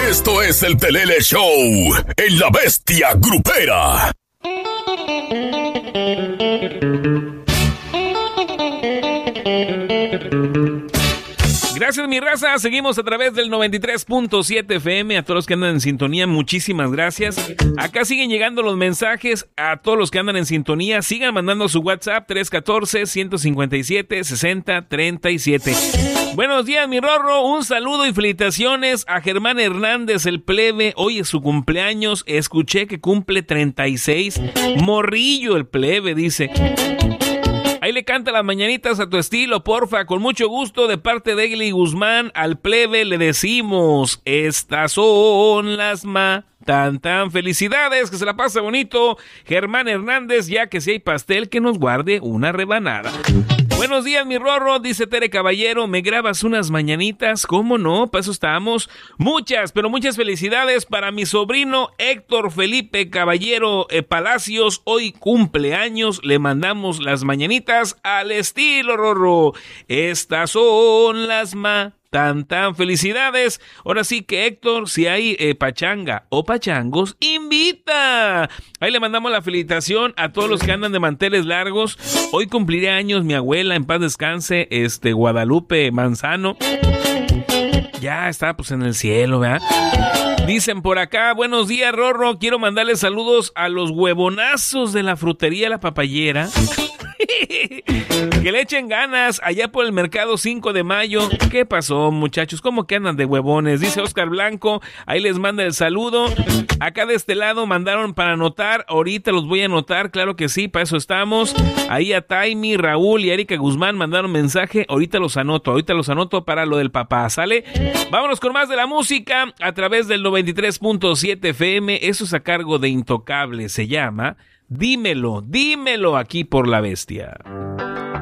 Esto es el Pelele Show en La Bestia Grupera. Gracias, mi raza. Seguimos a través del 93.7 FM. A todos los que andan en sintonía, muchísimas gracias. Acá siguen llegando los mensajes. A todos los que andan en sintonía, sigan mandando su WhatsApp 314-157-6037. Buenos días, mi Rorro. Un saludo y felicitaciones a Germán Hernández, el plebe. Hoy es su cumpleaños. Escuché que cumple 36. Morrillo el plebe, dice. Ahí le canta las mañanitas a tu estilo, porfa, con mucho gusto, de parte de Egli Guzmán. Al plebe le decimos, estas son las tan felicidades, que se la pase bonito Germán Hernández, ya que si hay pastel, que nos guarde una rebanada. Buenos días, mi Rorro, dice Tere Caballero, ¿me grabas unas mañanitas? ¿Cómo no? Para eso estamos. Muchas, pero muchas felicidades para mi sobrino Héctor Felipe Caballero Palacios, hoy cumpleaños, le mandamos las mañanitas al estilo, Rorro. Estas son las tan felicidades. Ahora sí que, Héctor, si hay pachanga o pachangos, invita. Ahí le mandamos la felicitación a todos los que andan de manteles largos. Hoy cumplirá años mi abuela, en paz descanse, Guadalupe Manzano. Ya está pues en el cielo, ¿verdad? Dicen por acá, buenos días, Rorro, quiero mandarle saludos a los huevonazos de la frutería La Papayera. Que le echen ganas allá por el mercado 5 de mayo. ¿Qué pasó, muchachos? ¿Cómo que andan de huevones? Dice Oscar Blanco, ahí les manda el saludo. Acá de este lado mandaron para anotar, ahorita los voy a anotar, claro que sí, para eso estamos. Ahí a Taimi, Raúl y Erika Guzmán mandaron mensaje, ahorita los anoto para lo del papá, ¿sale? Vámonos con más de la música a través del 93.7 FM, eso es a cargo de Intocable, se llama Dímelo, dímelo, aquí por La Bestia.